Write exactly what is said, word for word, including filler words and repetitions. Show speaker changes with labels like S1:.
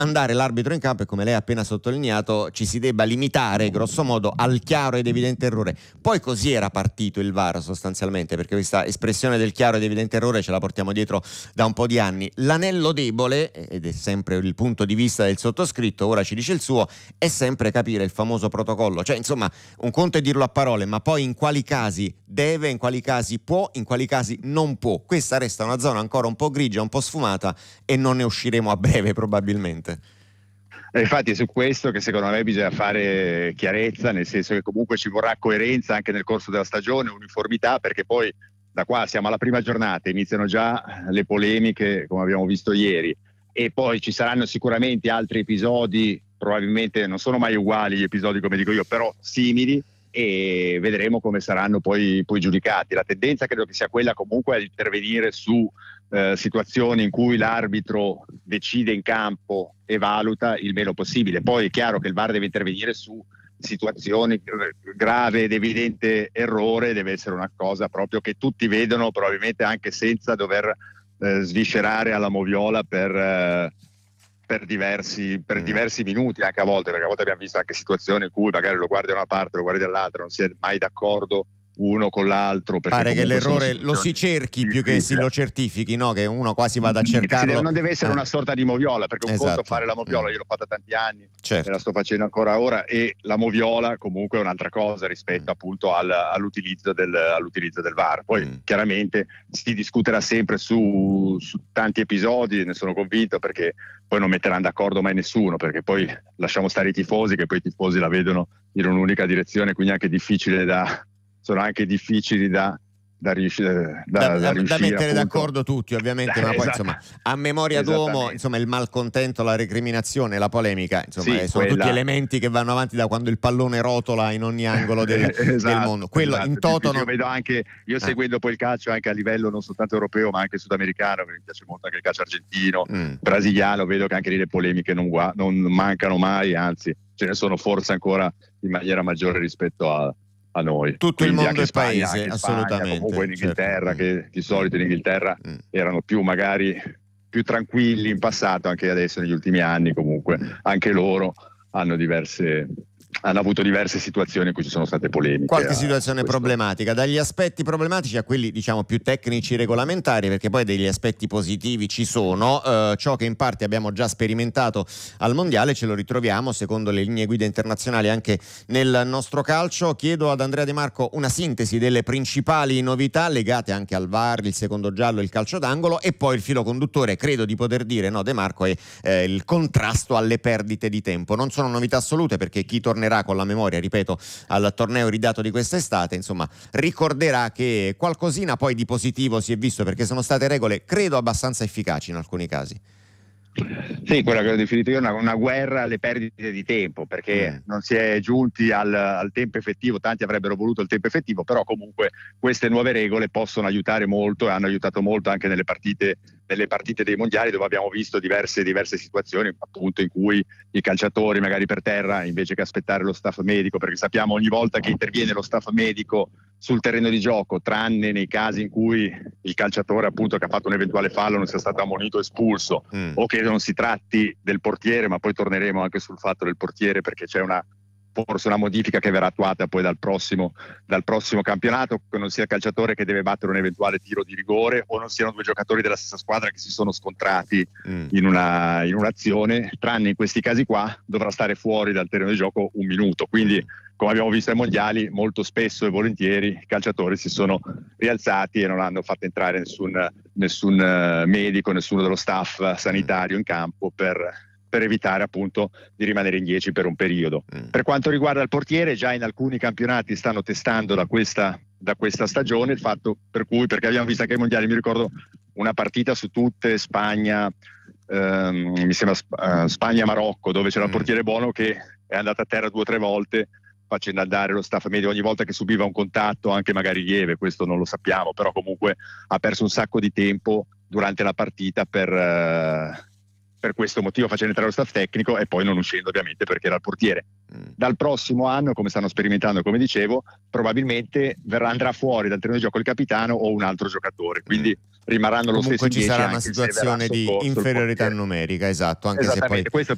S1: andare l'arbitro in campo e, come lei ha appena sottolineato, ci si debba limitare grosso modo al chiaro ed evidente errore. Poi così era partito il V A R sostanzialmente, perché questa espressione del chiaro ed evidente errore ce la portiamo dietro da un po' di anni. L'anello debole, ed è sempre il punto di vista del sottoscritto, ora ci dice il suo, è sempre capire il famoso protocollo. Cioè, insomma, un conto è dirlo a parole, ma poi in quali casi deve, in quali casi può, in quali casi non può. Questa resta una zona ancora un po' grigia, un po' sfumata, e non ne usciremo a breve probabilmente.
S2: E infatti è su questo che secondo me bisogna fare chiarezza, nel senso che comunque ci vorrà coerenza anche nel corso della stagione, uniformità, perché poi da qua siamo alla prima giornata, iniziano già le polemiche come abbiamo visto ieri, e poi ci saranno sicuramente altri episodi, probabilmente non sono mai uguali gli episodi come dico io, però simili, e vedremo come saranno poi, poi giudicati. La tendenza credo che sia quella comunque di intervenire su eh, situazioni in cui l'arbitro decide in campo e valuta il meno possibile. Poi è chiaro che il V A R deve intervenire su situazioni grave ed evidente errore, deve essere una cosa proprio che tutti vedono, probabilmente anche senza dover eh, sviscerare alla moviola per eh, per diversi per mm. diversi minuti, anche a volte, perché a volte abbiamo visto anche situazioni in cui magari lo guardi da una parte, lo guardi dall'altra, non si è mai d'accordo uno con l'altro.
S1: Pare che l'errore lo si cerchi più che si lo certifichi, no? Che uno quasi vada a cercarlo.
S2: Deve, non deve essere
S1: ah.
S2: una sorta di moviola, perché un
S1: esatto.
S2: conto fare la moviola, io l'ho fatta tanti anni,
S1: certo.
S2: e la sto facendo ancora ora, e la moviola comunque è un'altra cosa rispetto mm. appunto al, all'utilizzo, del, all'utilizzo del V A R. Poi mm. chiaramente si discuterà sempre su, su tanti episodi, ne sono convinto, perché poi non metteranno d'accordo mai nessuno, perché poi lasciamo stare i tifosi, che poi i tifosi la vedono in un'unica direzione, quindi è anche difficile da sono anche difficili da da riuscire, da,
S1: da,
S2: da,
S1: da, da mettere
S2: appunto
S1: d'accordo tutti, ovviamente, ma poi
S2: esatto.
S1: insomma a memoria d'uomo, insomma, il malcontento, la recriminazione, la polemica, insomma,
S2: sì,
S1: sono
S2: quella...
S1: tutti elementi che vanno avanti da quando il pallone rotola in ogni angolo del,
S2: esatto,
S1: del mondo. Quello
S2: esatto.
S1: in toto
S2: io
S1: non...
S2: vedo anche io
S1: ah.
S2: seguendo poi il calcio anche a livello non soltanto europeo ma anche sudamericano, mi piace molto anche il calcio argentino, mm. brasiliano, vedo che anche lì le polemiche non, gua- non mancano mai, anzi ce ne sono forse ancora in maniera maggiore rispetto a a noi.
S1: Tutto
S2: Quindi
S1: il mondo
S2: e
S1: paese, assolutamente.
S2: Comunque in Inghilterra,
S1: certo.
S2: che di solito in Inghilterra
S1: mm.
S2: erano più magari più tranquilli in passato, anche adesso negli ultimi anni comunque anche loro hanno diverse hanno avuto diverse situazioni in cui ci sono state polemiche.
S1: Qualche situazione problematica, dagli aspetti problematici a quelli diciamo più tecnici regolamentari, perché poi degli aspetti positivi ci sono. Eh, ciò che in parte abbiamo già sperimentato al mondiale ce lo ritroviamo secondo le linee guida internazionali anche nel nostro calcio. Chiedo ad Andrea De Marco una sintesi delle principali novità legate anche al V A R, il secondo giallo, il calcio d'angolo, e poi il filo conduttore, credo di poter dire, no De Marco, è eh, il contrasto alle perdite di tempo. Non sono novità assolute, perché chi tornerà con la memoria, ripeto, al torneo ridato di quest'estate, insomma, ricorderà che qualcosina poi di positivo si è visto, perché sono state regole, credo, abbastanza efficaci in alcuni casi.
S2: Sì, quella che ho definito io una, una guerra alle perdite di tempo, perché mm. non si è giunti al, al tempo effettivo, tanti avrebbero voluto il tempo effettivo, però comunque queste nuove regole possono aiutare molto e hanno aiutato molto anche nelle partite, nelle partite dei mondiali, dove abbiamo visto diverse, diverse situazioni appunto in cui i calciatori magari per terra, invece che aspettare lo staff medico, perché sappiamo ogni volta che interviene lo staff medico sul terreno di gioco, tranne nei casi in cui il calciatore appunto che ha fatto un eventuale fallo non sia stato ammonito o espulso, mm. o che non si tratti del portiere, ma poi torneremo anche sul fatto del portiere, perché c'è una forse una modifica che verrà attuata poi dal prossimo, dal prossimo campionato, che non sia il calciatore che deve battere un eventuale tiro di rigore, o non siano due giocatori della stessa squadra che si sono scontrati mm. in, una, in un'azione, tranne in questi casi qua dovrà stare fuori dal terreno di gioco un minuto. Quindi, come abbiamo visto ai mondiali, molto spesso e volentieri i calciatori si sono rialzati e non hanno fatto entrare nessun, nessun medico, nessuno dello staff sanitario in campo per, per evitare appunto di rimanere in dieci per un periodo. Mm. Per quanto riguarda il portiere, già in alcuni campionati stanno testando da questa, da questa stagione il fatto per cui, perché abbiamo visto anche ai mondiali, mi ricordo una partita su tutte, Spagna, ehm, mi sembra uh, Spagna-Marocco, dove c'era mm. il portiere buono che è andato a terra due o tre volte, facendo andare lo staff medico ogni volta che subiva un contatto, anche magari lieve, questo non lo sappiamo, però comunque ha perso un sacco di tempo durante la partita per, uh, per questo motivo, facendo entrare lo staff tecnico e poi non uscendo ovviamente perché era il portiere. Mm. Dal prossimo anno, come stanno sperimentando, come dicevo, probabilmente verrà, andrà fuori dal terreno di gioco il capitano o un altro giocatore, quindi mm. rimarranno lo
S1: comunque
S2: stesso
S1: ci sarà una situazione di inferiorità numerica, esatto, anche se poi
S2: questo